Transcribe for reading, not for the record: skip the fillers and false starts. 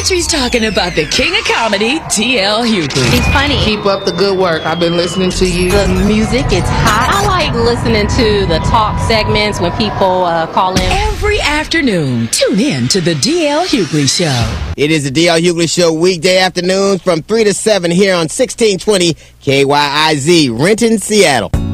country's talking about the king of comedy, D.L. Hughley. He's funny. Keep up the good work. I've been listening to you. The music is hot. I like listening to the talk segments when people call in. Every afternoon, tune in to the D.L. Hughley Show. It is the D.L. Hughley Show weekday afternoons from 3 to 7 here on 1620 KYIZ, Renton, Seattle.